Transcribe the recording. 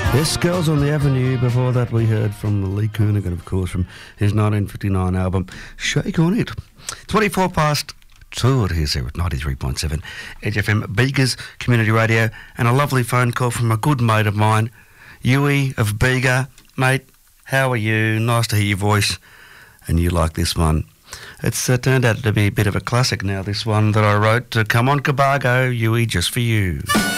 Yes, Girls on the Avenue. Before that, we heard from Lee Kernaghan, of course, from his 1959 album, Shake On It. 24 past 2 it is here at 93.7 Edge FM, Bega's Community Radio, and a lovely phone call from a good mate of mine, Huey of Bega. Mate, how are you? Nice to hear your voice, and you like this one. It's turned out to be a bit of a classic now, this one that I wrote. Come on, Cabargo, Huey, just for you.